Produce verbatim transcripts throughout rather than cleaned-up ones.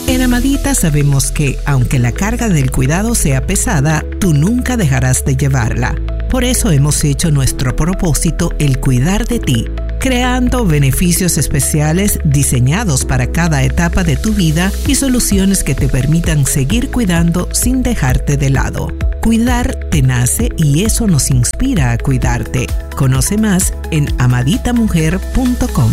En Amadita sabemos que, aunque la carga del cuidado sea pesada, tú nunca dejarás de llevarla. Por eso hemos hecho nuestro propósito el cuidar de ti, creando beneficios especiales diseñados para cada etapa de tu vida y soluciones que te permitan seguir cuidando sin dejarte de lado. Cuidar te nace y eso nos inspira a cuidarte. Conoce más en amadita mujer punto com.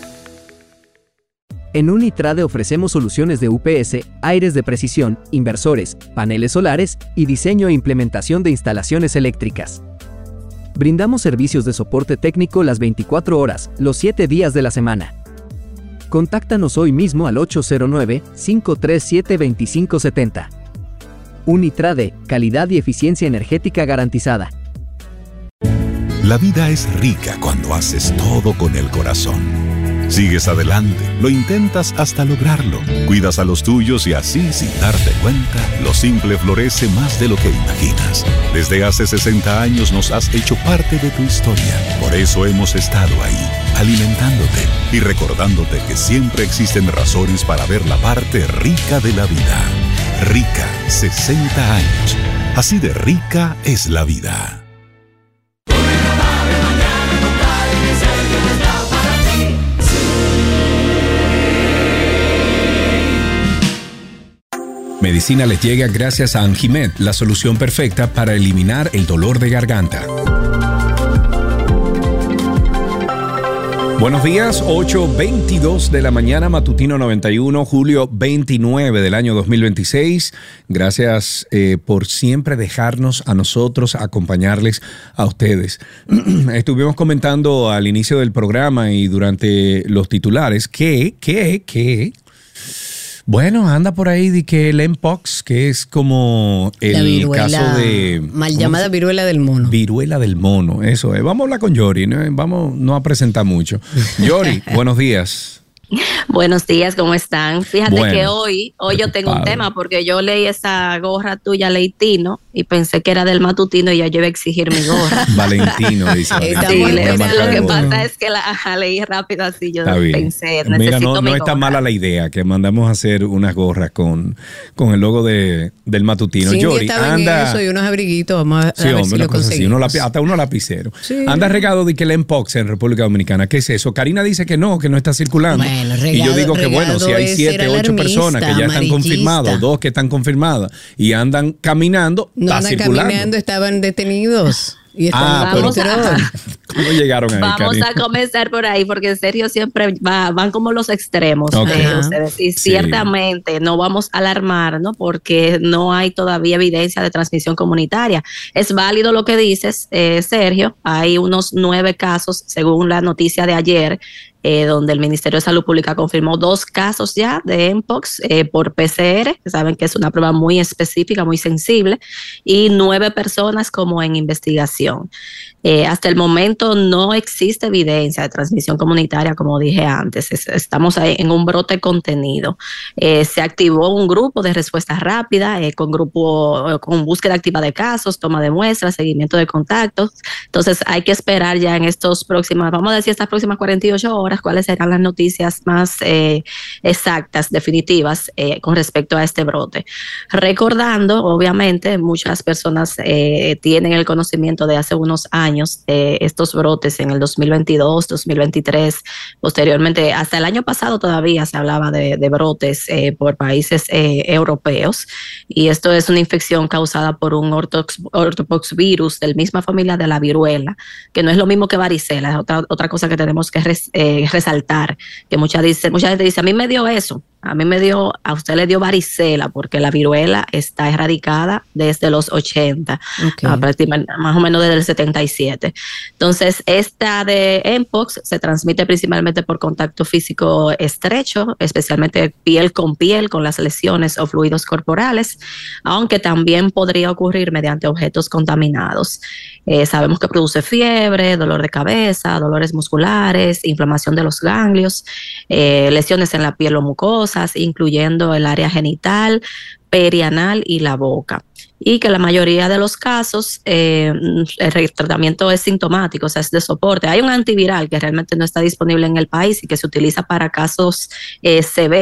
En Unitrade ofrecemos soluciones de U P S, aires de precisión, inversores, paneles solares y diseño e implementación de instalaciones eléctricas. Brindamos servicios de soporte técnico las veinticuatro horas, los siete días de la semana. Contáctanos hoy mismo al ocho cero nueve, cinco tres siete, dos cinco siete cero. Unitrade, calidad y eficiencia energética garantizada. La vida es rica cuando haces todo con el corazón. Sigues adelante, lo intentas hasta lograrlo. Cuidas a los tuyos y así, sin darte cuenta, lo simple florece más de lo que imaginas. Desde hace sesenta años nos has hecho parte de tu historia. Por eso hemos estado ahí, alimentándote y recordándote que siempre existen razones para ver la parte rica de la vida. Rica, sesenta años. Así de rica es la vida. Medicina les llega gracias a Anjimed, la solución perfecta para eliminar el dolor de garganta. Buenos días, ocho veintidós de la mañana, matutino noventa y uno, julio veintinueve del año dos mil veintiséis. Gracias eh, por siempre dejarnos a nosotros acompañarles a ustedes. Estuvimos comentando al inicio del programa y durante los titulares que, que, que... Bueno, anda por ahí de que el Mpox, que es como el viruela, caso de... mal llamada viruela del mono. Viruela del mono, eso es. Vamos a hablar con Yori, ¿no? Vamos no a presentar mucho. Yori, buenos días. Buenos días, ¿cómo están? Fíjate bueno, que hoy, hoy yo tengo un tema porque yo leí esa gorra tuya, Leitino, y pensé que era del matutino y ya yo iba a exigir mi gorra. Valentino, dice. Sí, le, lo que pasa es que la ajá, leí rápido así, yo pensé, necesito Mira, no, mi no está gorra. mala la idea que mandamos a hacer unas gorras con, con el logo de, del matutino. Sí, Yori, anda. Eso y unos abriguitos, vamos a, sí, a ver hombre, si lo conseguimos. Uno lapi, hasta unos lapiceros. Sí. Anda regado de que el Mpox en República Dominicana. ¿Qué es eso? Karina dice que no, que no está circulando. Bueno, regado, y yo digo que bueno, si hay siete, ocho personas que ya están confirmadas, dos que están confirmadas y andan caminando, no está andan circulando. Caminando, estaban detenidos. Y ah, pero a, ¿cómo llegaron ahí, Vamos Karina? a comenzar por ahí, porque en serio siempre va, van como los extremos. Okay. Eh, ustedes, y sí. ciertamente no vamos a alarmar, ¿no? Porque no hay todavía evidencia de transmisión comunitaria. Es válido lo que dices, eh, Sergio. Hay unos nueve casos, según la noticia de ayer, Eh, donde el Ministerio de Salud Pública confirmó dos casos ya de Mpox eh, por P C R, que saben que es una prueba muy específica, muy sensible, y nueve personas como en investigación. Eh, hasta el momento no existe evidencia de transmisión comunitaria, como dije antes. Es, estamos ahí en un brote contenido. Eh, se activó un grupo de respuesta rápida, eh, con grupo, con búsqueda activa de casos, toma de muestras, seguimiento de contactos. Entonces hay que esperar ya en estos próximas, vamos a decir estas próximas cuarenta y ocho horas, cuáles serán las noticias más eh, exactas, definitivas, eh, con respecto a este brote. Recordando, obviamente, muchas personas eh, tienen el conocimiento de hace unos años de estos brotes en el dos mil veintidós, dos mil veintitrés, posteriormente, hasta el año pasado todavía se hablaba de, de brotes eh, por países eh, europeos, y esto es una infección causada por un ortox, ortopoxvirus de la misma familia de la viruela, que no es lo mismo que varicela, es otra, otra cosa que tenemos que res, eh, resaltar, que mucha, dice, mucha gente dice, a mí me dio eso, a mí me dio, a usted le dio varicela, porque la viruela está erradicada desde los ochenta, okay. ah, prácticamente, más o menos desde el setenta y siete. Entonces, esta de Mpox se transmite principalmente por contacto físico estrecho, especialmente piel con piel, con las lesiones o fluidos corporales, aunque también podría ocurrir mediante objetos contaminados. Eh, sabemos que produce fiebre, dolor de cabeza, dolores musculares, inflamación de los ganglios, eh, lesiones en la piel o mucosas, incluyendo el área genital, perianal y la boca. Y que la mayoría de los casos eh, el tratamiento es sintomático, o sea, es de soporte. Hay un antiviral que realmente no está disponible en el país y que se utiliza para casos eh, severos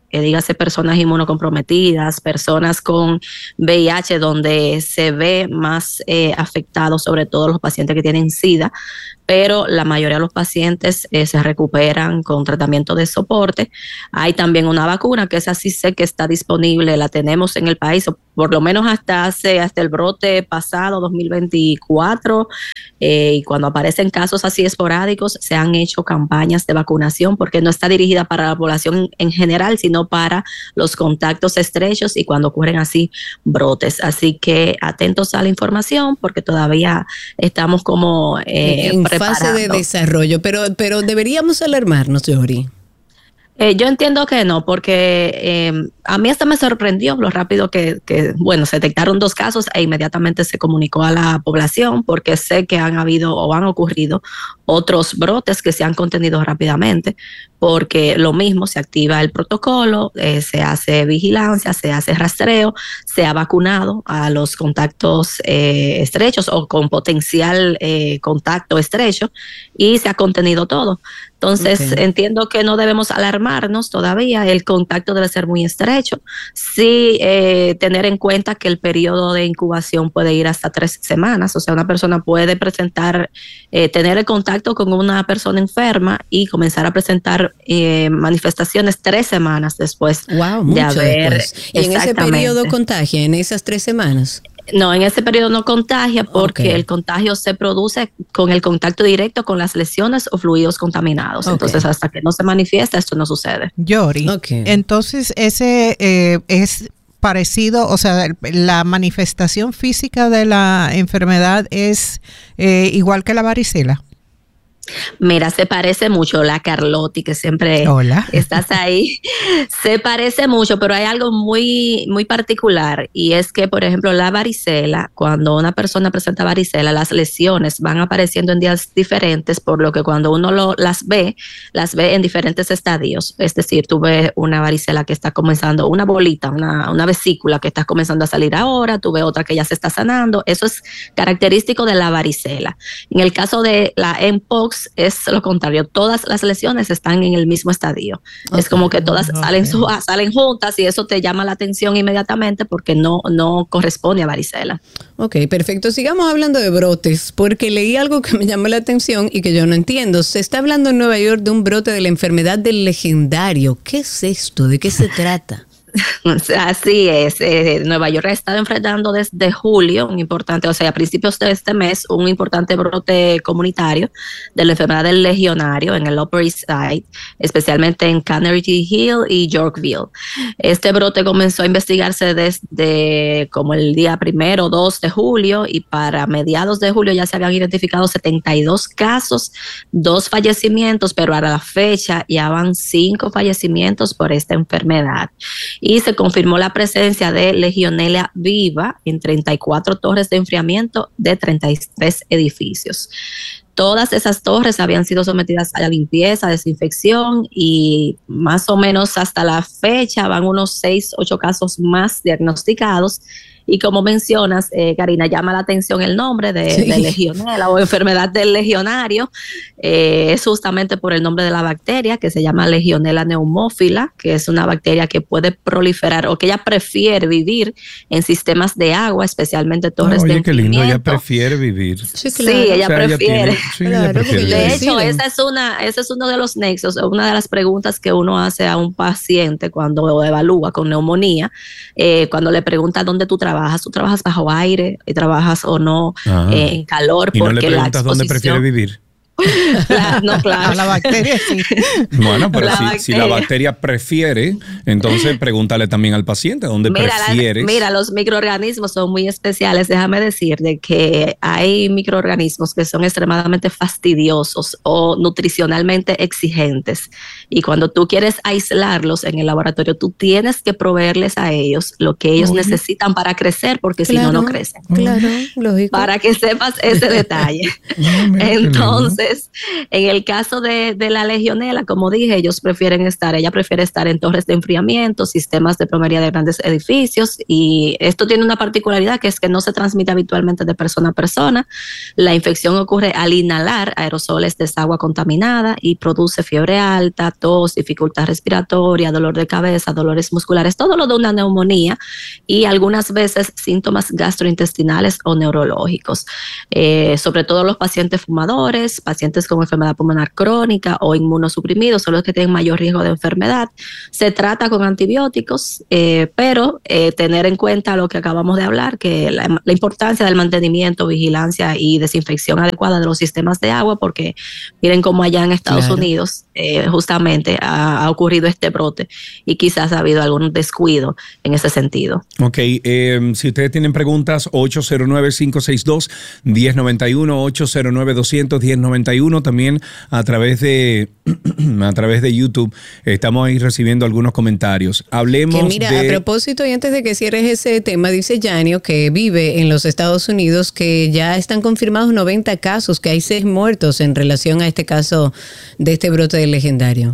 eh, dígase personas inmunocomprometidas, personas con V I H, donde se ve más eh, afectados, sobre todo los pacientes que tienen SIDA, pero la mayoría de los pacientes eh, se recuperan con tratamiento de soporte. Hay también una vacuna que esa sí sé que está disponible, la tenemos en el país, por lo menos hasta hace hasta el brote pasado, dos mil veinticuatro, eh, y cuando aparecen casos así esporádicos, se han hecho campañas de vacunación porque no está dirigida para la población en general, sino para los contactos estrechos y cuando ocurren así brotes. Así que atentos a la información porque todavía estamos como eh, en fase de desarrollo, pero, pero deberíamos alarmarnos, Yori. Eh, yo entiendo que no, porque eh, a mí hasta me sorprendió lo rápido que, que, bueno, se detectaron dos casos e inmediatamente se comunicó a la población, porque sé que han habido o han ocurrido otros brotes que se han contenido rápidamente, porque lo mismo, se activa el protocolo, eh, se hace vigilancia, se hace rastreo, se ha vacunado a los contactos eh, estrechos o con potencial eh, contacto estrecho y se ha contenido todo. Entonces, okay. Entiendo que no debemos alarmarnos todavía, el contacto debe ser muy estrecho. Sí, eh, tener en cuenta que el periodo de incubación puede ir hasta tres semanas, o sea, una persona puede presentar, eh, tener el contacto con una persona enferma y comenzar a presentar eh, manifestaciones tres semanas después wow, de haber... Después. ¿Y en ese periodo contagia, en esas tres semanas? No, en ese periodo no contagia porque okay. el contagio se produce con el contacto directo con las lesiones o fluidos contaminados. Okay. Entonces, hasta que no se manifiesta, esto no sucede. Yori, okay. Entonces ese eh, es parecido, o sea, la manifestación física de la enfermedad es eh, igual que la varicela. Mira, se parece mucho, la Carlotti, que siempre Hola. Estás ahí, se parece mucho, pero hay algo muy, muy particular y es que, por ejemplo, la varicela, cuando una persona presenta varicela, las lesiones van apareciendo en días diferentes, por lo que cuando uno lo, las ve, las ve en diferentes estadios, es decir, tú ves una varicela que está comenzando, una bolita, una, una vesícula que está comenzando a salir ahora, tú ves otra que ya se está sanando, eso es característico de la varicela. En el caso de la Mpox, es lo contrario, todas las lesiones están en el mismo estadio. Okay, es como que todas okay. salen, salen juntas y eso te llama la atención inmediatamente porque no, no corresponde a varicela. Ok, perfecto. Sigamos hablando de brotes, porque leí algo que me llamó la atención y que yo no entiendo. Se está hablando en Nueva York de un brote de la enfermedad del legendario. ¿Qué es esto? ¿De qué se trata? Así es, eh, Nueva York ha estado enfrentando desde julio un importante, o sea, a principios de este mes, un importante brote comunitario de la enfermedad del legionario en el Upper East Side, especialmente en Carnegie Hill y Yorkville. Este brote comenzó a investigarse desde como el día primero o dos de julio y para mediados de julio ya se habían identificado setenta y dos casos, dos fallecimientos, pero a la fecha ya van cinco fallecimientos por esta enfermedad. Y se confirmó la presencia de Legionella viva en treinta y cuatro torres de enfriamiento de treinta y tres edificios. Todas esas torres habían sido sometidas a la limpieza, desinfección y más o menos hasta la fecha van unos seis, ocho casos más diagnosticados. Y como mencionas, eh, Karina, llama la atención el nombre de, sí. de Legionella o enfermedad del legionario. Eh, es justamente por el nombre de la bacteria que se llama Legionella pneumófila, que es una bacteria que puede proliferar o que ella prefiere vivir en sistemas de agua, especialmente torres oh, oye, de qué lindo, ella prefiere vivir. Sí, claro. sí ella, o sea, prefiere. Ella tiene, sí, claro, ella prefiere. De hecho, esa es, una, ese es uno de los nexos, una de las preguntas que uno hace a un paciente cuando lo evalúa con neumonía, eh, cuando le pregunta dónde tú trabajas. Tú trabajas bajo aire y trabajas o no eh, en calor. ¿Y porque no le preguntas la dónde prefiere vivir? La, no, claro. A la bacteria sí. Bueno, pero la si, bacteria. si la bacteria prefiere, entonces pregúntale también al paciente dónde mira, prefieres. La, mira, los microorganismos son muy especiales. Déjame decirte que hay microorganismos que son extremadamente fastidiosos o nutricionalmente exigentes. Y cuando tú quieres aislarlos en el laboratorio, tú tienes que proveerles a ellos lo que ellos Oye. necesitan para crecer, porque claro, si no, no crecen. Claro, lógico. Para que sepas ese detalle. Entonces, Entonces, en el caso de, de la legionela, como dije, ellos prefieren estar, ella prefiere estar en torres de enfriamiento, sistemas de plomería de grandes edificios, y esto tiene una particularidad que es que no se transmite habitualmente de persona a persona. La infección ocurre al inhalar aerosoles de esa agua contaminada y produce fiebre alta, tos, dificultad respiratoria, dolor de cabeza, dolores musculares, todo lo de una neumonía y algunas veces síntomas gastrointestinales o neurológicos. Eh, sobre todo los pacientes fumadores, pacientes con enfermedad pulmonar crónica o inmunosuprimidos son los que tienen mayor riesgo de enfermedad. Se trata con antibióticos, eh, pero eh, tener en cuenta lo que acabamos de hablar, que la, la importancia del mantenimiento, vigilancia y desinfección adecuada de los sistemas de agua, porque miren cómo allá en Estados claro. Unidos eh, justamente ha, ha ocurrido este brote y quizás ha habido algún descuido en ese sentido. Ok, eh, si ustedes tienen preguntas, ocho cero nueve, cinco seis dos, uno cero nueve uno, ocho cero nueve, dos cero cero, uno cero nueve uno, también a través de a través de YouTube estamos ahí recibiendo algunos comentarios. Hablemos que mira, de... a propósito, y antes de que cierres ese tema, dice Yanio, que vive en los Estados Unidos, que ya están confirmados noventa casos, que hay seis muertos en relación a este caso de este brote del legendario.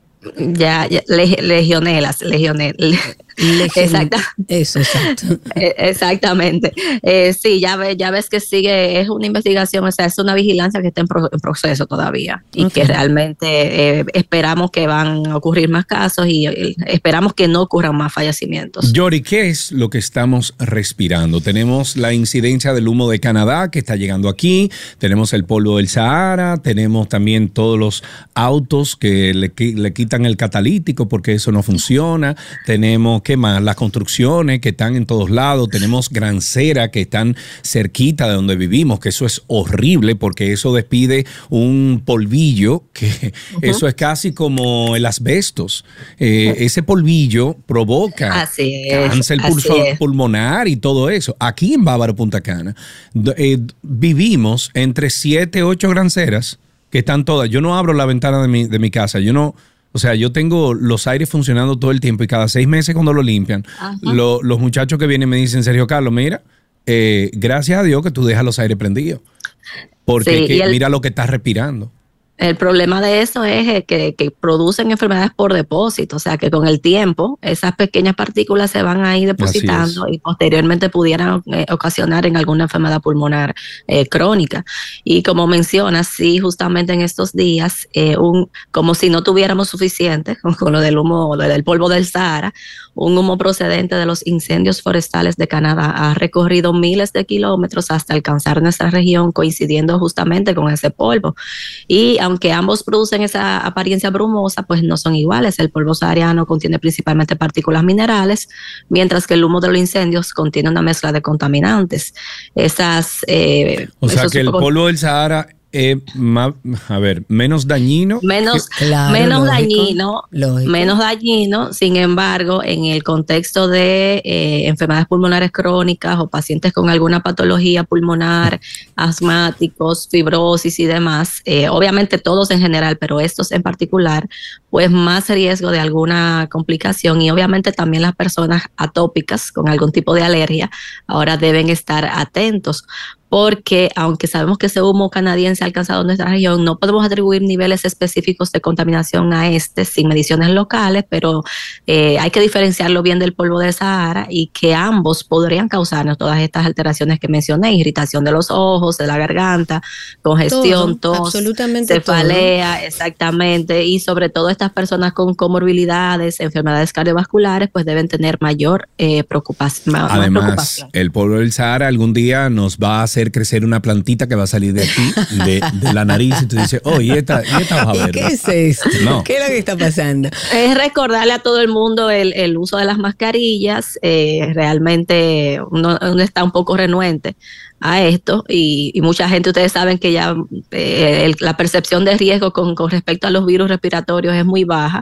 Ya, ya leg, legionelas, legionelas. Exacto. Eso, exacto. Exactamente. Eh, sí, ya, ve, ya ves que sigue, es una investigación, o sea, es una vigilancia que está en, pro, en proceso todavía y okay. que realmente eh, esperamos que van a ocurrir más casos y eh, esperamos que no ocurran más fallecimientos. Yori, ¿qué es lo que estamos respirando? Tenemos la incidencia del humo de Canadá que está llegando aquí, tenemos el polvo del Sahara, tenemos también todos los autos que le, le quitan el catalítico porque eso no funciona, tenemos ¿qué más? Las construcciones que están en todos lados. Tenemos Gran Cera que están cerquita de donde vivimos, que eso es horrible porque eso despide un polvillo que uh-huh. eso es casi como el asbestos. Eh, uh-huh. Ese polvillo provoca así cáncer es, pulso, pulmonar y todo eso. Aquí en Bávaro, Punta Cana, eh, vivimos entre siete, ocho Gran Ceras que están todas. Yo no abro la ventana de mi, de mi casa. Yo no... O sea, yo tengo los aires funcionando todo el tiempo y cada seis meses cuando lo limpian, lo, los muchachos que vienen me dicen, Sergio Carlos, mira, eh, gracias a Dios que tú dejas los aires prendidos. Porque sí, que, el, mira lo que estás respirando. El problema de eso es que, que producen enfermedades por depósito, o sea que con el tiempo esas pequeñas partículas se van a ir depositando y posteriormente pudieran eh, ocasionar en alguna enfermedad pulmonar eh, crónica. Y como mencionas, sí, justamente en estos días, eh, un, como si no tuviéramos suficiente con, con lo del humo, del polvo del Sahara, un humo procedente de los incendios forestales de Canadá ha recorrido miles de kilómetros hasta alcanzar nuestra región, coincidiendo justamente con ese polvo. Y aunque ambos producen esa apariencia brumosa, pues no son iguales. El polvo sahariano contiene principalmente partículas minerales, mientras que el humo de los incendios contiene una mezcla de contaminantes. Esas, eh, o sea que el polvo del Sahara Eh, más, a ver, menos dañino. Menos, que, claro, menos lógico, dañino, lógico. menos dañino. Sin embargo, en el contexto de eh, enfermedades pulmonares crónicas o pacientes con alguna patología pulmonar, asmáticos, fibrosis y demás, eh, obviamente todos en general, pero estos en particular, pues más riesgo de alguna complicación y obviamente también las personas atópicas con algún tipo de alergia ahora deben estar atentos. Porque aunque sabemos que ese humo canadiense ha alcanzado nuestra región, no podemos atribuir niveles específicos de contaminación a este sin mediciones locales, pero eh, hay que diferenciarlo bien del polvo de Sahara y que ambos podrían causarnos todas estas alteraciones que mencioné, irritación de los ojos, de la garganta, congestión, todo, tos, absolutamente cefalea, todo. Exactamente, y sobre todo estas personas con comorbilidades, enfermedades cardiovasculares, pues deben tener mayor eh, preocupación. Además, más preocupación. El polvo del Sahara algún día nos va a hacer crecer una plantita que va a salir de aquí, de, de la nariz, y tú dices, oh, y esta, y esta hoja verde. ¿Qué es esto? No. ¿Qué es lo que está pasando? Es recordarle a todo el mundo el, el uso de las mascarillas. Eh, realmente uno, uno está un poco renuente a esto y, y mucha gente, ustedes saben que ya eh, el, la percepción de riesgo con, con respecto a los virus respiratorios es muy baja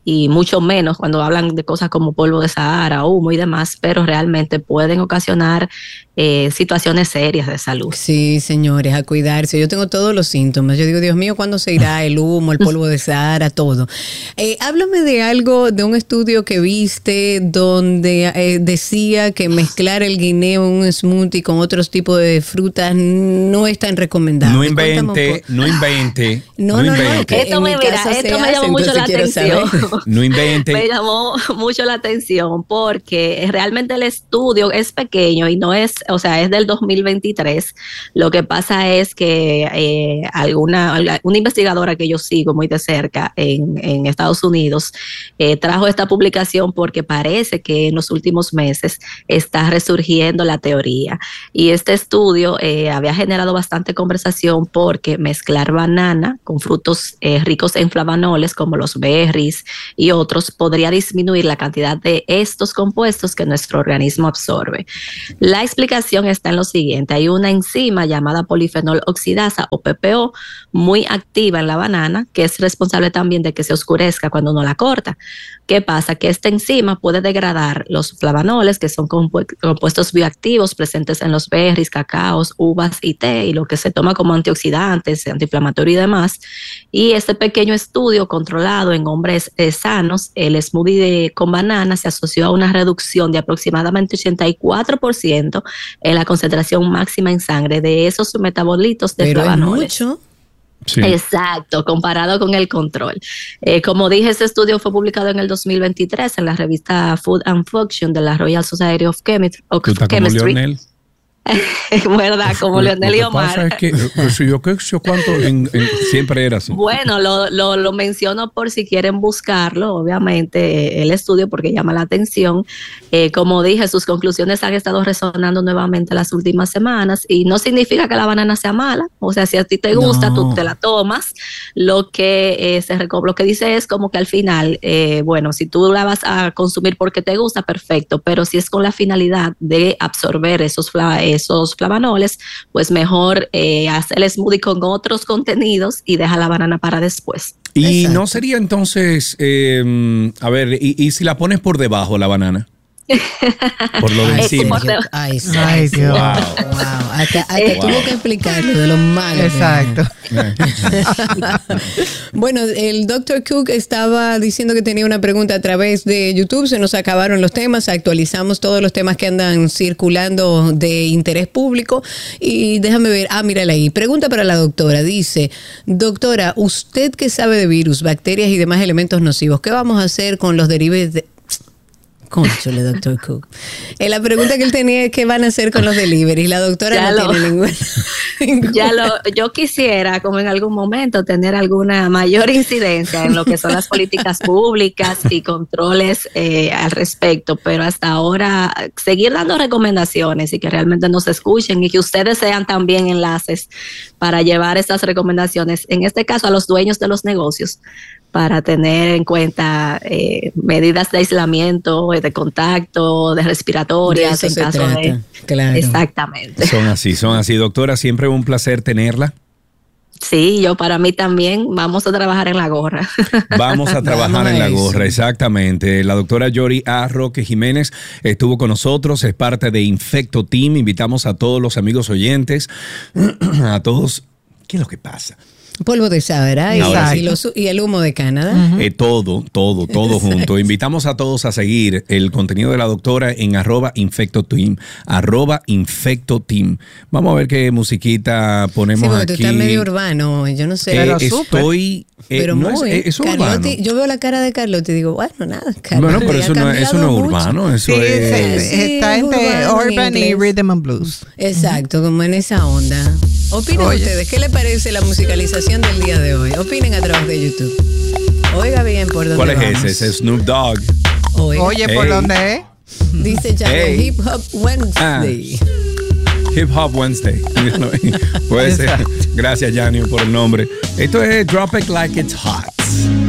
y mucho menos cuando hablan de cosas como polvo de Sahara, humo y demás, pero realmente pueden ocasionar eh, situaciones serias de salud. Sí, señores, a cuidarse. Yo tengo todos los síntomas. Yo digo, Dios mío, ¿cuándo se irá el humo, el polvo de Sahara, todo? Eh, háblame de algo, de un estudio que viste donde eh, decía que mezclar el guineo en un smoothie con otros tipos de frutas no es tan recomendable. No invente, no invente. No, no, no, no, no, que esto me, mira, esto me llamó mucho la atención. No invente. Me llamó mucho la atención porque realmente el estudio es pequeño y no es, o sea, es del dos mil veintitrés. Lo que pasa es que eh, alguna, una investigadora que yo sigo muy de cerca en, en Estados Unidos eh, trajo esta publicación porque parece que en los últimos meses está resurgiendo la teoría. Y este estudio eh, había generado bastante conversación porque mezclar banana con frutos eh, ricos en flavanoles como los berries y otros podría disminuir la cantidad de estos compuestos que nuestro organismo absorbe. La explicación está en lo siguiente: hay una enzima llamada polifenol oxidasa o P P O muy activa en la banana que es responsable también de que se oscurezca cuando uno la corta. ¿Qué pasa? Que esta enzima puede degradar los flavanoles, que son compu- compuestos bioactivos presentes en los berries, cacaos, uvas y té, y lo que se toma como antioxidantes, antiinflamatorio y demás. Y este pequeño estudio controlado en hombres eh, sanos, el smoothie de, con banana se asoció a una reducción de aproximadamente ochenta y cuatro por ciento en la concentración máxima en sangre de esos metabolitos de Pero flavanoles. Es mucho. Sí. Exacto, comparado con el control. Eh, como dije, este estudio fue publicado en el dos mil veintitrés en la revista Food and Function de la Royal Society of, Chemi- of ¿Tú estás Chemistry. como Leonel? ¿Verdad? Como Leonel y Omar. Lo que pasa es que pues, yo creo que yo cuánto en, en, siempre era así. Bueno, lo, lo, lo menciono por si quieren buscarlo, obviamente, el estudio, porque llama la atención. Eh, como dije, sus conclusiones han estado resonando nuevamente las últimas semanas y no significa que la banana sea mala. O sea, si a ti te gusta, no. tú te la tomas. Lo que, eh, se, lo que dice es como que al final, eh, bueno, si tú la vas a consumir porque te gusta, perfecto, pero si es con la finalidad de absorber esos flavores, esos flavanoles, pues mejor eh, hacer el smoothie con otros contenidos y deja la banana para después. Y Exacto. no sería entonces, eh, a ver, y, y si la pones por debajo la banana? Por lo de Ay, encima. Sergio, ay, sí, Ay, sí. Dios. Wow. Wow. Hasta, hasta Eh, tuvo wow. que explicarlo de lo malo. Exacto. Bueno, el doctor Cook estaba diciendo que tenía una pregunta a través de YouTube. Se nos acabaron los temas. Actualizamos todos los temas que andan circulando de interés público. Y déjame ver. Ah, mírala ahí. Pregunta para la doctora. Dice, doctora, usted que sabe de virus, bacterias y demás elementos nocivos, ¿qué vamos a hacer con los derivados de... Cónchale, doctor Cook. Eh, la pregunta que él tenía es qué van a hacer con los deliveries. La doctora Ya no lo- tiene ninguna. ninguna- Ya lo, yo quisiera, como en algún momento, tener alguna mayor incidencia en lo que son las políticas públicas y controles eh, al respecto, pero hasta ahora seguir dando recomendaciones y que realmente nos escuchen y que ustedes sean también enlaces para llevar esas recomendaciones, en este caso a los dueños de los negocios, para tener en cuenta eh, medidas de aislamiento, de contacto, de respiratorias, De eso en se caso trata, de... claro. Exactamente. Son así, son así. Doctora, siempre un placer tenerla. Sí, yo para mí también. Vamos a trabajar en la gorra. Vamos a trabajar Vamos a en la eso. gorra, exactamente. La doctora Yori A. Roque Jiménez estuvo con nosotros, es parte de Infecto Team. Invitamos a todos los amigos oyentes, a todos. ¿Qué es lo que pasa? Polvo de Sahara y, Ahora y, sí. los- y el humo de Canadá. Eh, todo, todo, todo junto. Invitamos a todos a seguir el contenido de la doctora en arroba Infecto Team, arroba Infecto Team. Vamos a ver qué musiquita ponemos Sí, porque tú aquí. estás medio urbano, yo no sé. Eh, Pero súper. estoy... eh, pero no muy. es, eh, eso es Carlotti- urbano. yo veo la cara de Carlotti y digo, bueno, nada. Carlotti Bueno, pero ha eso no, eso cambiado no es mucho. urbano, eso Sí, es... sí, Sí, está es entre urbano en urban y inglés. rhythm and blues. Exacto, como en esa onda. Opinen Oye. ustedes, ¿qué les parece la musicalización del día de hoy? Opinen a través de YouTube. Oiga bien por dónde ¿Cuál es vamos. ese? Ese es Snoop Dogg. Oiga. Oye, ¿por Ey. dónde es? Dice ya Ey. Hip Hop Wednesday. Hip Hop Wednesday. Puede ser. Gracias, Janio, por el nombre. Esto es Drop It Like It's Hot.